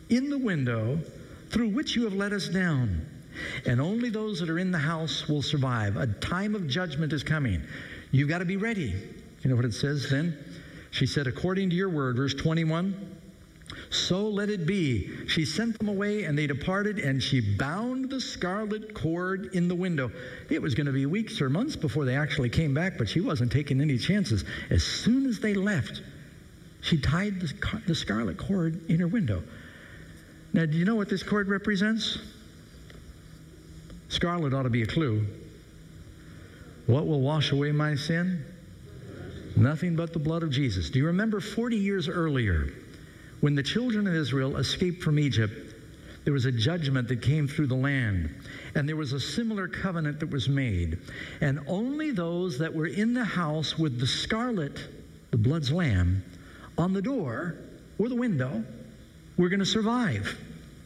in the window through which you have let us down. And only those that are in the house will survive. A time of judgment is coming. You've got to be ready. You know what it says then? She said, according to your word, verse 21, so let it be. She sent them away, and they departed, and she bound the scarlet cord in the window. It was going to be weeks or months before they actually came back, but she wasn't taking any chances. As soon as they left, she tied the scarlet cord in her window. Now, do you know what this cord represents? Scarlet ought to be a clue. What will wash away my sin? Nothing but the blood of Jesus. Do you remember 40 years earlier, when the children of Israel escaped from Egypt, there was a judgment that came through the land, and there was a similar covenant that was made. And only those that were in the house with the scarlet, the blood's lamb, on the door or the window were going to survive.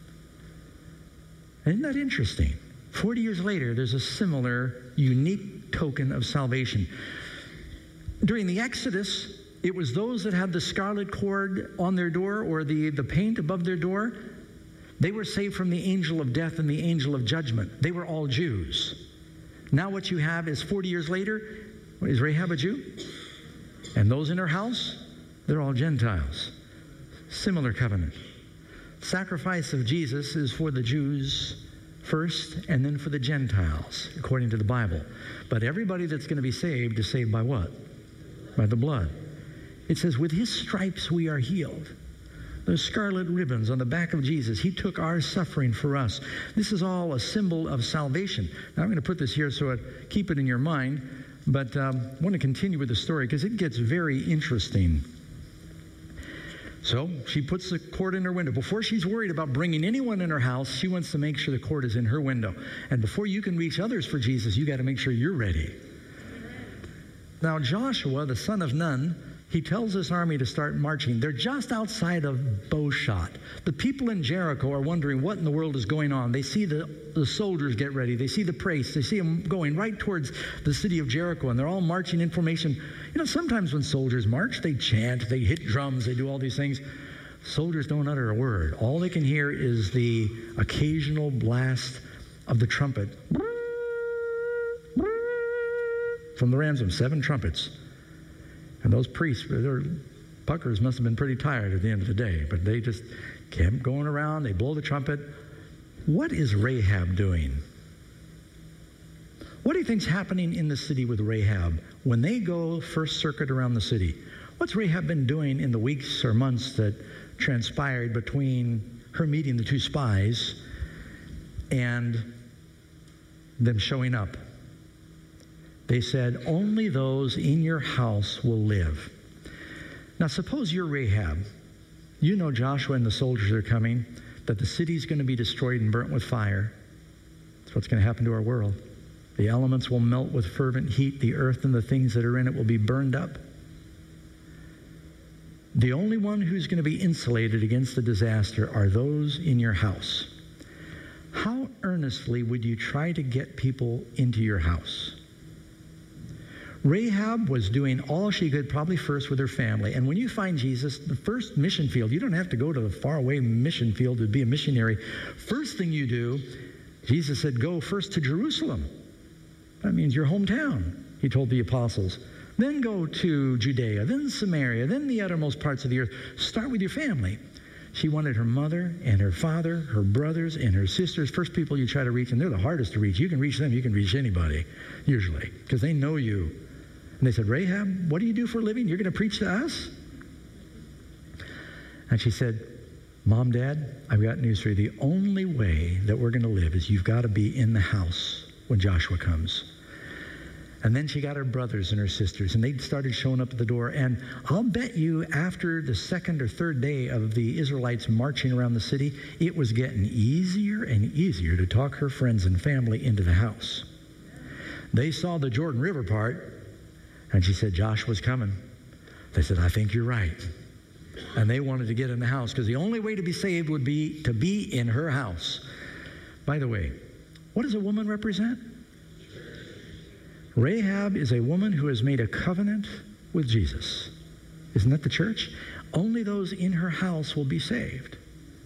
Isn't that interesting? 40 years later, there's a similar, unique token of salvation. During the Exodus, it was those that had the scarlet cord on their door or the paint above their door. They were saved from the angel of death and the angel of judgment. They were all Jews. Now what you have is 40 years later, is Rahab a Jew? And those in her house, they're all Gentiles. Similar covenant. Sacrifice of Jesus is for the Jews first and then for the Gentiles, according to the Bible. But everybody that's going to be saved is saved by what? By the blood. It says, with his stripes we are healed. Those scarlet ribbons on the back of Jesus, he took our suffering for us. This is all a symbol of salvation. Now I'm going to put this here so keep it in your mind, but I want to continue with the story because it gets very interesting. So she puts the cord in her window. Before she's worried about bringing anyone in her house, she wants to make sure the cord is in her window. And before you can reach others for Jesus, you got to make sure you're ready. Now Joshua, the son of Nun, he tells this army to start marching. They're just outside of bow shot. The people in Jericho are wondering what in the world is going on. They see the soldiers get ready. They see the priests. They see them going right towards the city of Jericho, and they're all marching in formation. You know, sometimes when soldiers march, they chant, they hit drums, they do all these things. Soldiers don't utter a word. All they can hear is the occasional blast of the trumpet. From the ransom, 7 trumpets. And those priests, their puckers must have been pretty tired at the end of the day, but they just kept going around. They blow the trumpet. What is Rahab doing? What do you think's happening in the city with Rahab when they go first circuit around the city? What's Rahab been doing in the weeks or months that transpired between her meeting the 2 spies and them showing up? They said, only those in your house will live. Now, suppose you're Rahab. You know Joshua and the soldiers are coming, that the city's going to be destroyed and burnt with fire. That's what's going to happen to our world. The elements will melt with fervent heat. The earth and the things that are in it will be burned up. The only one who's going to be insulated against the disaster are those in your house. How earnestly would you try to get people into your house? Rahab was doing all she could, probably first with her family. And when you find Jesus, the first mission field, you don't have to go to the faraway mission field to be a missionary. First thing you do, Jesus said, go first to Jerusalem. That means your hometown, he told the apostles. Then go to Judea, then Samaria, then the uttermost parts of the earth. Start with your family. She wanted her mother and her father, her brothers and her sisters. First people you try to reach, and they're the hardest to reach. You can reach them, you can reach anybody, usually, because they know you. And they said, Rahab, what do you do for a living? You're going to preach to us? And she said, Mom, Dad, I've got news for you. The only way that we're going to live is you've got to be in the house when Joshua comes. And then she got her brothers and her sisters, and they started showing up at the door. And I'll bet you after the 2nd or 3rd day of the Israelites marching around the city, it was getting easier and easier to talk her friends and family into the house. They saw the Jordan River part, and she said, Joshua's coming. They said, I think you're right. And they wanted to get in the house because the only way to be saved would be to be in her house. By the way, what does a woman represent? Rahab is a woman who has made a covenant with Jesus. Isn't that the church? Only those in her house will be saved.